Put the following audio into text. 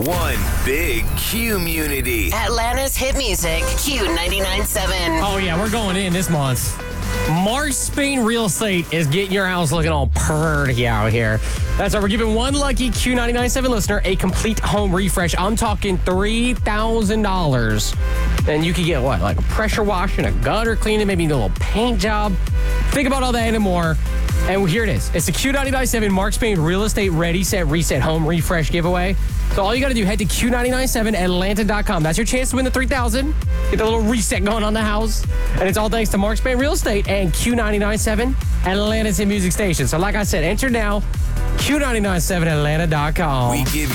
One big community. Atlanta's hit music, Q99.7. Oh, yeah, we're going in this month. Mark Spain Real Estate is getting your house looking all pretty out here. That's right. We're giving one lucky Q99.7 listener a complete home refresh. I'm talking $3,000. And you could get what? Like a pressure wash and a gutter cleaning, maybe a little paint job. Think about all that and more. And here it is. It's the Q99.7 Mark Spain Real Estate Ready, Set, Reset Home Refresh giveaway. So all you got to do, head to Q997Atlanta.com. That's your chance to win the $3,000. Get a little reset going on the house. And it's all thanks to Mark Spain Real Estate and Q997 Atlanta's hit music station. So like I said, enter now, Q997Atlanta.com. We give